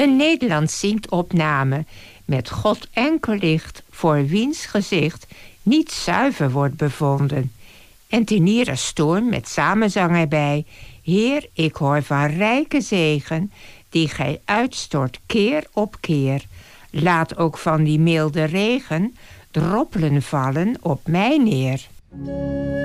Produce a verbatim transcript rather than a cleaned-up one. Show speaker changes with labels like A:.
A: Een Nederlands zingt opname met God enkel licht, voor wiens gezicht niet zuiver wordt bevonden. En Tenira Storm met samenzang erbij. Heer, ik hoor van rijke zegen, die gij uitstort keer op keer. Laat ook van die milde regen droppelen vallen op mij neer.